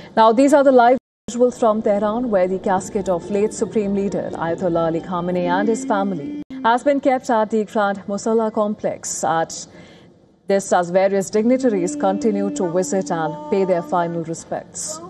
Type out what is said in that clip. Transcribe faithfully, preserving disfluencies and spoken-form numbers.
Now, these are the live visuals from Tehran, where the casket of late Supreme Leader Ayatollah Ali Khamenei and his family has been kept at the Grand Musalla complex. At this, as various dignitaries continue to visit and pay their final respects.